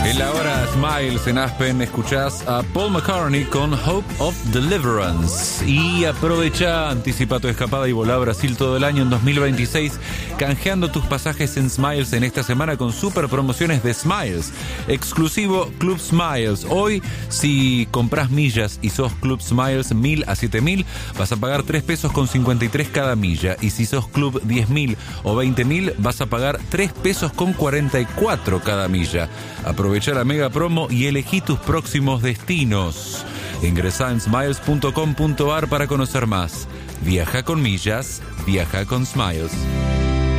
En la hora Smiles en Aspen escuchás a Paul McCartney con Hope of Deliverance. Y aprovecha, anticipa tu escapada y volá a Brasil todo el año en 2026, canjeando tus pasajes en Smiles en esta semana con super promociones de Smiles. Exclusivo Club Smiles. Hoy, si compras millas y sos Club Smiles 1000 a 7000, vas a pagar 3 pesos con 53 cada milla. Y si sos Club 10.000 o 20.000, vas a pagar 3 pesos con 44 cada milla. Aprovecha la mega promo y elegí tus próximos destinos. Ingresá en smiles.com.ar para conocer más. Viaja con millas, viaja con Smiles.